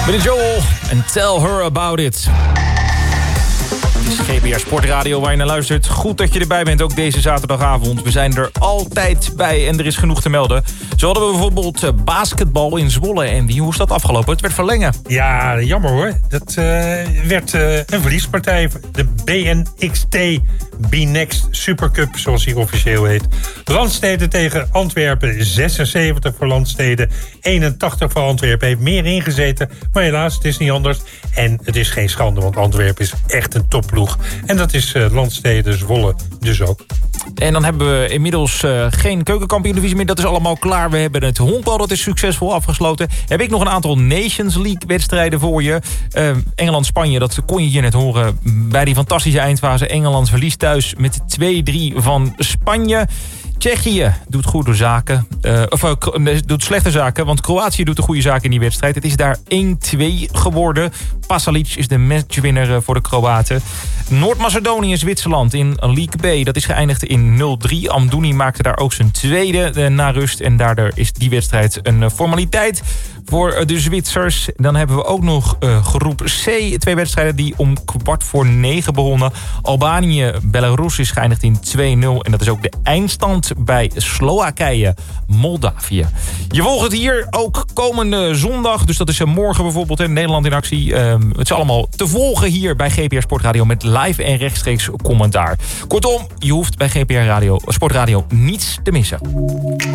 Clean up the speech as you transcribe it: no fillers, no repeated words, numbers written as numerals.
Billy Joel en Tell Her About It. Het is GBR Sportradio waar je naar luistert. Goed dat je erbij bent, ook deze zaterdagavond. We zijn er altijd bij en er is genoeg te melden. Zo hadden we bijvoorbeeld basketbal in Zwolle. En hoe is dat afgelopen? Het werd verlengen. Ja, jammer hoor. Dat werd een verliespartij. De BNXT B-Next Supercup, zoals die officieel heet. Landstede tegen Antwerpen, 76 voor Landstede. 81 voor Antwerpen. Heeft meer ingezeten, maar helaas, het is niet anders. En het is geen schande, want Antwerpen is echt een topploeg. En dat is Landstede Zwolle dus ook. En dan hebben we inmiddels geen keukenkampioen-divisie meer. Dat is allemaal klaar. We hebben het honkbal, dat is succesvol afgesloten. Heb ik nog een aantal Nations League-wedstrijden voor je. Engeland-Spanje, dat kon je hier net horen bij die fantastische eindfase. Engeland verliest thuis met 2-3 van Spanje. Tsjechië doet goede zaken. Doet slechte zaken, want Kroatië doet de goede zaken in die wedstrijd. Het is daar 1-2 geworden. Pasalic is de matchwinner voor de Kroaten. Noord-Macedonië, Zwitserland in League B. Dat is geëindigd in 0-3. Amdouni maakte daar ook zijn tweede na rust. En daardoor is die wedstrijd een formaliteit voor de Zwitsers. Dan hebben we ook nog groep C. 2 wedstrijden die om 8:45 begonnen. Albanië, Belarus is geëindigd in 2-0. En dat is ook de eindstand bij Slowakije, Moldavië. Je volgt het hier ook komende zondag. Dus dat is morgen bijvoorbeeld. Nederland in actie. Het is allemaal te volgen hier bij GPR Sportradio met live en rechtstreeks commentaar. Kortom, je hoeft bij GPR Sportradio niets te missen.